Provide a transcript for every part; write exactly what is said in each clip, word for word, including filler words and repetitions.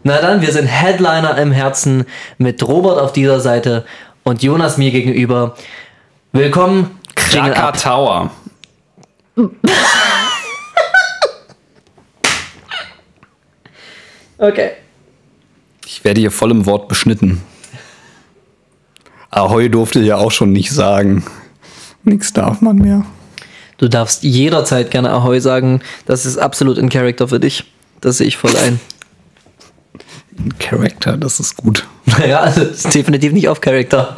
Na dann, wir sind Headliner im Herzen mit Robert auf dieser Seite und Jonas mir gegenüber. Willkommen, Krakatower. Okay. Ich werde hier voll im Wort beschnitten. Ahoi durfte ich ja auch schon nicht sagen. Nix darf man mehr. Du darfst jederzeit gerne Ahoi sagen. Das ist absolut in Character für dich. Das sehe ich voll ein. In Character, das ist gut. Naja, also ist definitiv nicht auf Character.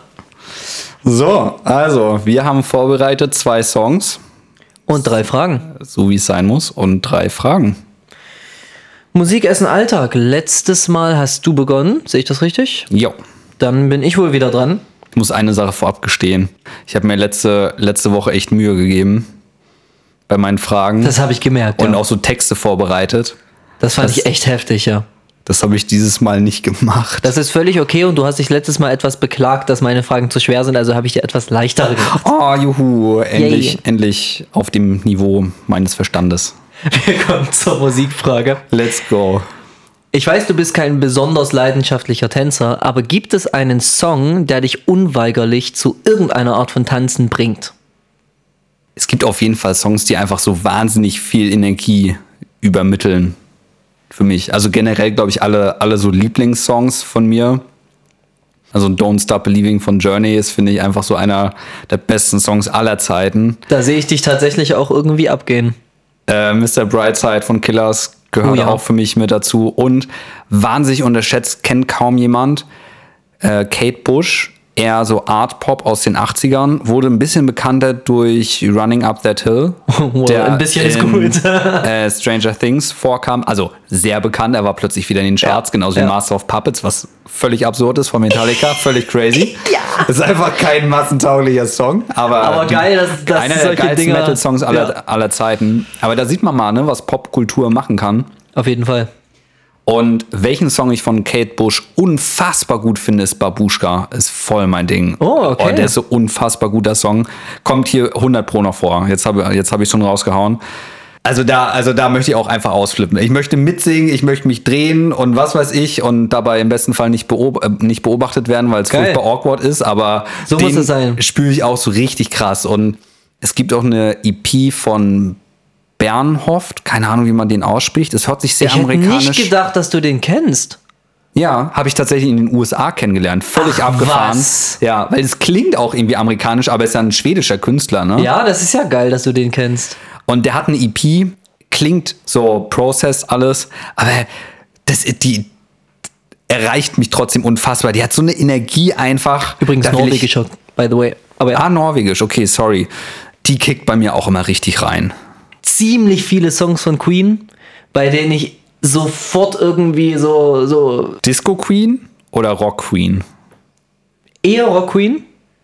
So, also, wir haben vorbereitet zwei Songs. Und drei Fragen. So wie es sein muss. Und drei Fragen. Musik, Essen, Alltag. Letztes Mal hast du begonnen. Sehe ich das richtig? Jo. Dann bin ich wohl wieder dran. Ich muss eine Sache vorab gestehen. Ich habe mir letzte, letzte Woche echt Mühe gegeben bei meinen Fragen. Das habe ich gemerkt. Und ja. auch so Texte vorbereitet. Das fand das, ich echt heftig, ja. Das habe ich dieses Mal nicht gemacht. Das ist völlig okay und du hast dich letztes Mal etwas beklagt, dass meine Fragen zu schwer sind, also habe ich dir etwas leichtere gemacht. Oh, juhu, endlich, Yay. endlich auf dem Niveau meines Verstandes. Wir kommen zur Musikfrage. Let's go. Ich weiß, du bist kein besonders leidenschaftlicher Tänzer, aber gibt es einen Song, der dich unweigerlich zu irgendeiner Art von Tanzen bringt? Es gibt auf jeden Fall Songs, die einfach so wahnsinnig viel Energie übermitteln für mich. Also generell, glaube ich, alle, alle so Lieblingssongs von mir. Also Don't Stop Believing von Journey ist, finde ich, einfach so einer der besten Songs aller Zeiten. Da sehe ich dich tatsächlich auch irgendwie abgehen. Äh, Mister Brightside von Killers gehört Oh ja. auch für mich mit dazu. Und wahnsinnig unterschätzt, kennt kaum jemand, äh, Kate Bush, eher so Art-Pop aus den achtzigern, wurde ein bisschen bekannter durch Running Up That Hill, Wow, der ein bisschen ist in, gut. äh, Stranger Things vorkam. Also sehr bekannt, er war plötzlich wieder in den Charts, Ja, genauso ja. wie Master of Puppets, was völlig absurd ist von Metallica, völlig crazy. Ja. Das ist einfach kein massentauglicher Song, aber, Aber geil, dass, dass einer der solche geilsten Dinger... Metal-Songs aller, Ja, aller Zeiten. Aber da sieht man mal, ne, was Popkultur machen kann. auf jeden Fall. Und welchen Song ich von Kate Bush unfassbar gut finde, ist Babuschka. Ist voll mein Ding. Oh, okay. der ist so unfassbar guter Song. Kommt hier hundert Pro noch vor. Jetzt habe jetzt hab ich schon rausgehauen. Also da, also da möchte ich auch einfach ausflippen. Ich möchte mitsingen, ich möchte mich drehen und was weiß ich und dabei im besten Fall nicht, beob äh, nicht beobachtet werden, weil es Geil. furchtbar awkward ist. Aber So muss es sein. spüre ich auch so richtig krass. Und es gibt auch eine E P von Bernhoft, keine Ahnung, wie man den ausspricht. Es hört sich sehr Ich hätte amerikanisch. nicht gedacht, dass du den kennst. Ja, habe ich tatsächlich in den U S A kennengelernt. Völlig Ach, abgefahren. was? Ja, weil es klingt auch irgendwie amerikanisch, aber es ist ja ein schwedischer Künstler, ne? Ja, das ist ja geil, dass du den kennst. Und der hat eine E P, klingt so processed alles, aber das die erreicht mich trotzdem unfassbar. Die hat so eine Energie einfach. Übrigens Da will ich- norwegischer, by the way. Aber ja, Ah, norwegisch, okay, sorry. Die kickt bei mir auch immer richtig rein. ziemlich viele Songs von Queen, bei denen ich sofort irgendwie so, so Disco Queen oder Rock Queen? eher Rock Queen.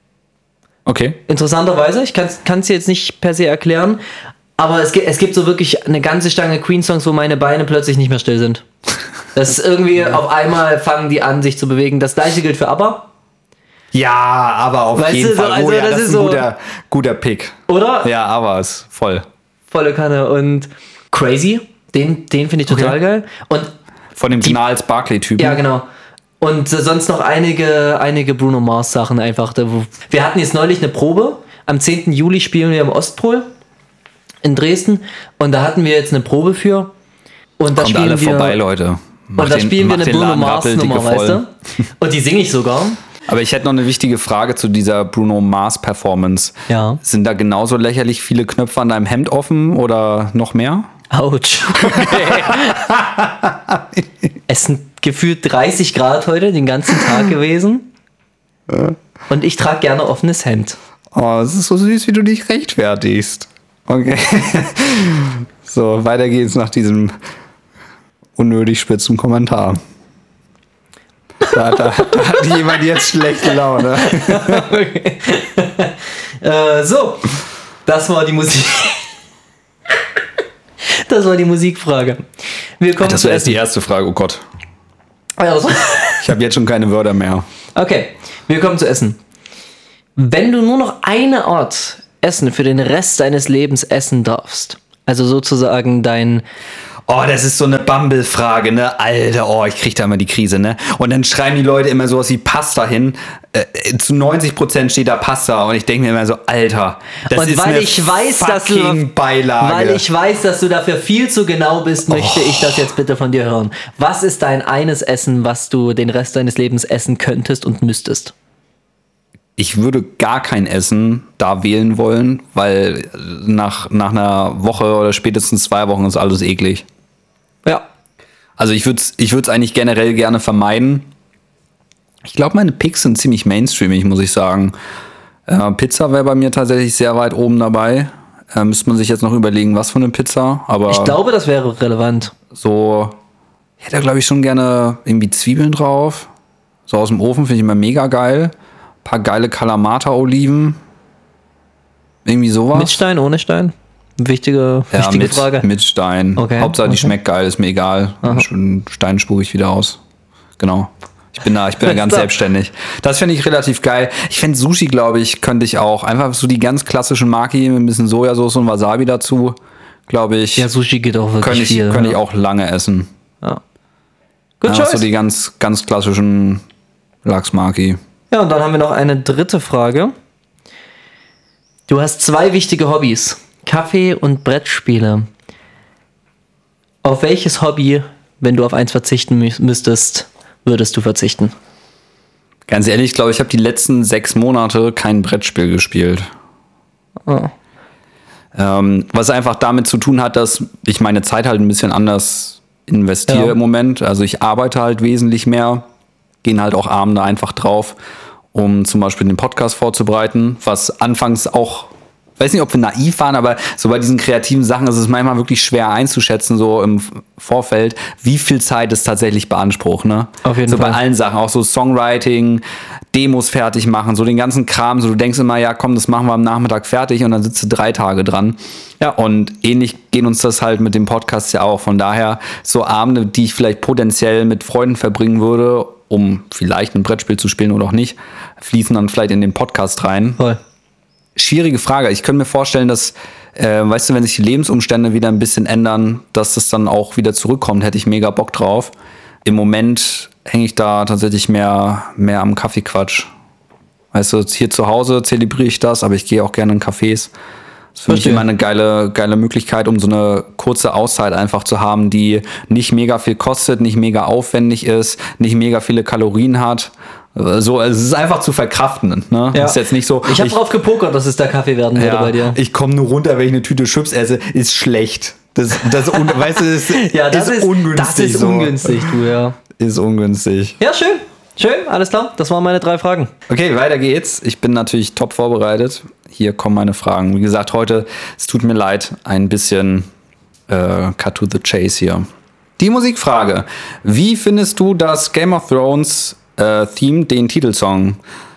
Okay. Interessanterweise, ich kann es dir jetzt nicht per se erklären, aber es gibt, es gibt so wirklich eine ganze Stange Queen-Songs, wo meine Beine plötzlich nicht mehr still sind. Das ist irgendwie, auf einmal fangen die an, sich zu bewegen. Das gleiche gilt für ABBA, Ja, aber auf Weißt jeden du, so, Fall. also oh ja, das das ist ist ein so- guter, guter Pick. oder? Ja, aber ist voll. Volle Kanne. Und Crazy, den, den finde ich total Okay. geil. Und Von dem Gnals Barkley-Typen. ja, genau. Und äh, sonst noch einige, einige Bruno Mars Sachen einfach. Da, wo wir hatten jetzt neulich eine Probe. Am zehnten Juli spielen wir im Ostpol in Dresden. Und da hatten wir jetzt eine Probe für. Und da Kommt spielen alle wir, vorbei, Leute. Macht Und da den- spielen wir macht eine den Bruno Laden Mars rappeldick Nummer, weißt voll. du? Und die singe ich sogar. Aber ich hätte noch eine wichtige Frage zu dieser Bruno Mars Performance. Ja. Sind da genauso lächerlich viele Knöpfe an deinem Hemd offen oder noch mehr? Autsch. Okay. Es sind gefühlt dreißig Grad heute den ganzen Tag gewesen. Und ich trage gerne offenes Hemd. Oh, es ist so süß, wie du dich rechtfertigst. Okay. So, weiter geht's nach diesem unnötig spitzen Kommentar. Da, da, da hat jemand jetzt schlechte Laune. Okay. äh, so, das war die Musik. Das war die Musikfrage. Wir kommen Das zu wäre jetzt Essen. die erste Frage, oh Gott. Ja, das war- Ich habe jetzt schon keine Wörter mehr. Okay, wir kommen zu Essen. Wenn du nur noch eine Art Essen für den Rest deines Lebens essen darfst, also sozusagen dein, Oh, das ist so eine Bumble-Frage, ne? Alter, oh, ich krieg da immer die Krise, ne? Und dann schreiben die Leute immer sowas wie Pasta hin. Äh, zu neunzig Prozent steht da Pasta und ich denke mir immer so, Alter, das und ist weil eine ich weiß, dass du, Beilage. Weil ich weiß, dass du dafür viel zu genau bist, möchte oh. ich das jetzt bitte von dir hören. Was ist dein eines Essen, was du den Rest deines Lebens essen könntest und müsstest? Ich würde gar kein Essen da wählen wollen, weil nach, nach einer Woche oder spätestens zwei Wochen ist alles eklig. Ja. Also ich würde es ich würd's eigentlich generell gerne vermeiden. Ich glaube, meine Picks sind ziemlich mainstreamig, muss ich sagen. Äh, Pizza wäre bei mir tatsächlich sehr weit oben dabei. Äh, müsste man sich jetzt noch überlegen, was für eine Pizza. Aber ich glaube, das wäre relevant. So, ich hätte, glaube ich, schon gerne irgendwie Zwiebeln drauf. So aus dem Ofen finde ich immer mega geil. Ein paar geile Kalamata-Oliven. Irgendwie sowas. Mit Stein, ohne Stein? Wichtige, ja, wichtige mit, Frage. mit Stein. Okay, Hauptsache, die okay. schmeckt geil, ist mir egal. Stein spucke ich wieder aus. Genau. Ich bin da, ich bin da ganz selbstständig. Das finde ich relativ geil. Ich finde Sushi, glaube ich, könnte ich auch. Einfach so die ganz klassischen Maki mit ein bisschen Sojasauce und Wasabi dazu, glaube ich. Ja, Sushi geht auch wirklich könnte ich, viel. Könnte ja. ich auch lange essen. Ja. Good ja, choice. so die ganz, ganz klassischen Lachs-Maki. Ja, und dann haben wir noch eine dritte Frage. Du hast zwei wichtige Hobbys. Kaffee und Brettspiele. Auf welches Hobby, wenn du auf eins verzichten mü- müsstest, würdest du verzichten? Ganz ehrlich, ich glaube, ich habe die letzten sechs Monate kein Brettspiel gespielt. Oh. Ähm, was einfach damit zu tun hat, dass ich meine Zeit halt ein bisschen anders investiere Ja. im Moment. Also ich arbeite halt wesentlich mehr, gehen halt auch Abende einfach drauf, um zum Beispiel den Podcast vorzubereiten, was anfangs auch, weiß nicht, ob wir naiv waren, aber so bei diesen kreativen Sachen ist es manchmal wirklich schwer einzuschätzen, so im Vorfeld, wie viel Zeit es tatsächlich beansprucht, ne? Auf jeden so Fall. Bei allen Sachen, auch so Songwriting, Demos fertig machen, so den ganzen Kram, so du denkst immer, ja komm, das machen wir am Nachmittag fertig und dann sitzt du drei Tage dran. Ja. Und ähnlich gehen uns das halt mit dem Podcast ja auch. Von daher so Abende, die ich vielleicht potenziell mit Freunden verbringen würde, um vielleicht ein Brettspiel zu spielen oder auch nicht, fließen dann vielleicht in den Podcast rein. Voll. Schwierige Frage. Ich könnte mir vorstellen, dass, äh, weißt du, wenn sich die Lebensumstände wieder ein bisschen ändern, dass das dann auch wieder zurückkommt, hätte ich mega Bock drauf. Im Moment hänge ich da tatsächlich mehr, mehr am Kaffeequatsch. Weißt du, hier zu Hause zelebriere ich das, aber ich gehe auch gerne in Cafés. Das ist für mich immer eine geile, geile Möglichkeit, um so eine kurze Auszeit einfach zu haben, die nicht mega viel kostet, nicht mega aufwendig ist, nicht mega viele Kalorien hat. So, es ist einfach zu verkraften. Ne? Ja. Ist jetzt nicht so. Ich habe drauf gepokert, dass es der Kaffee werden würde ja, bei dir. Ich komme nur runter, wenn ich eine Tüte Chips esse, ist schlecht. Das, das, un, weißt du, das, ja, das ist, ist ungünstig. Das ist so. ungünstig, du, ja. Ist ungünstig. Ja, schön. Schön, alles klar. Das waren meine drei Fragen. Okay, weiter geht's. Ich bin natürlich top vorbereitet. Hier kommen meine Fragen. Wie gesagt, heute, es tut mir leid, ein bisschen äh, cut to the chase hier. Die Musikfrage. Wie findest du das Game of Thrones äh, Theme, den Titelsong?